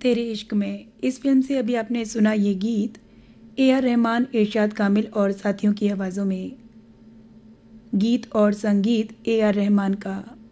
तेरे इश्क में। इस फिल्म से अभी आपने सुना ये गीत ए आर रहमान, इरशाद कामिल और साथियों की आवाज़ों में। गीत और संगीत ए आर रहमान का।